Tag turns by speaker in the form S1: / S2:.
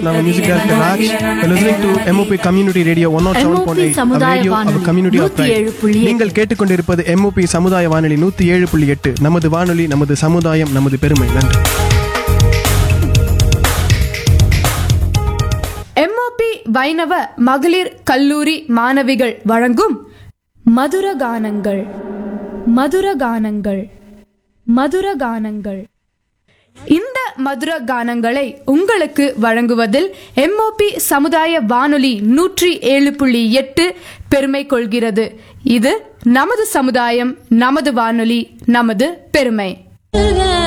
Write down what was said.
S1: I'm music director Raj. You're listening to MOP Community Radio 107.8, a radio of a community of pride. நீங்கள் கேட்டுக்கொண்டிருப்பது MOP சமுதாய வானொலி 107.8. நமது வானொலி, நமது சமுதாயம், நமது பெருமை. நன்றி.
S2: MOP வைணவ மகளிர் கல்லூரி மாணவிகள் வழங்கும் மதுரகானங்கள். மதுரகானங்கள் மதுரகானங்கள் இந்த மதுர கானங்களை உங்களுக்கு வழங்குவதில் MOP சமுதாய வானொலி 107.8 பெருமை கொள்கிறது. இது நமது சமுதாயம், நமது வானொலி, நமது பெருமை.